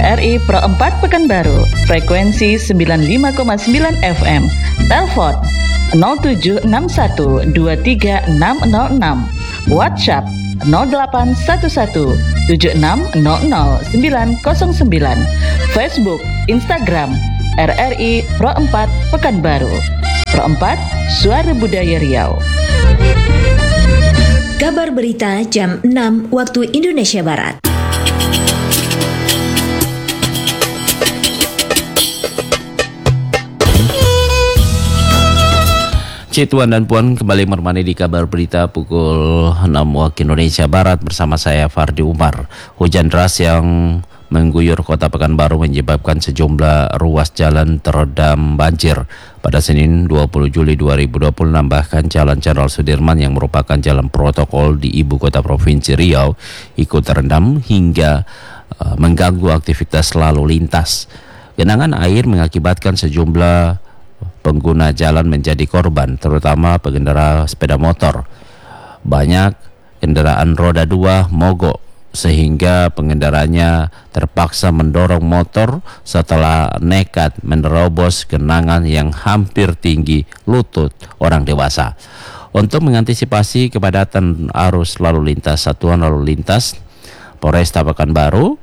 RRI Pro 4 Pekanbaru, frekuensi 95,9 FM, telepon 0761 23606, WhatsApp 0811 7600 Facebook, Instagram RRI Pro 4 Pekanbaru. Pro 4, Suara Budaya Riau. Kabar berita jam 6 waktu Indonesia Barat. Tuan dan Puan, kembali menemani di kabar berita pukul 6 waktu Indonesia Barat bersama saya Fardi Umar. Hujan deras yang mengguyur kota Pekanbaru menyebabkan sejumlah ruas jalan terendam banjir. Pada Senin 20 Juli 2020 bahkan Jalan Jenderal Sudirman yang merupakan jalan protokol di ibu kota Provinsi Riau ikut terendam hingga mengganggu aktivitas lalu lintas. Genangan air mengakibatkan sejumlah pengguna jalan menjadi korban, terutama pengendara sepeda motor. Banyak kendaraan roda 2 mogok sehingga pengendaranya terpaksa mendorong motor setelah nekat menerobos genangan yang hampir tinggi lutut orang dewasa. Untuk mengantisipasi kepadatan arus lalu lintas, Satuan Lalu Lintas Polresta Pekanbaru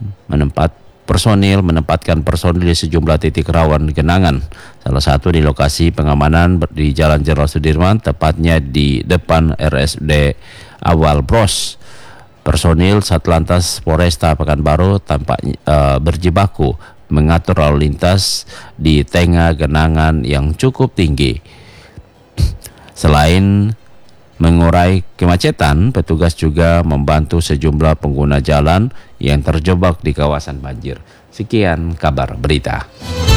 menempatkan personil di sejumlah titik rawan genangan. Salah satu di lokasi pengamanan di Jalan Jenderal Sudirman, tepatnya di depan RSUD Awal Bros. Personil Satlantas Polresta Pekanbaru tampak berjibaku mengatur lalu lintas di tengah genangan yang cukup tinggi. Selain mengurai kemacetan, petugas juga membantu sejumlah pengguna jalan yang terjebak di kawasan banjir. Sekian kabar berita.